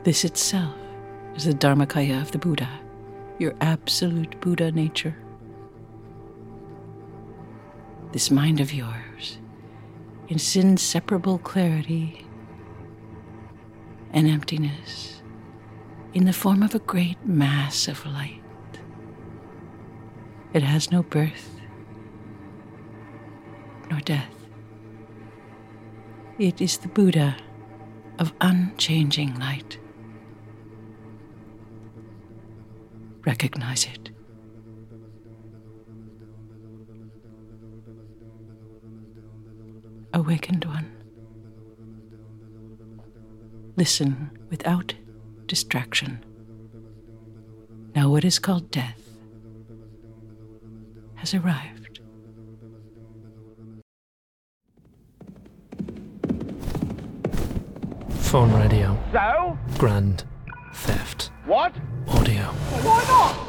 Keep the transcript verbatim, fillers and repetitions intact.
This itself is the Dharmakaya of the Buddha, your absolute Buddha nature. This mind of yours, in its inseparable clarity and emptiness, in the form of a great mass of light. It has no birth nor death. It is the Buddha of unchanging light. Recognize it. Awakened one. Listen without distraction. Now what is called death has arrived. Phone radio. So? Grand theft. What? Audio. Why not?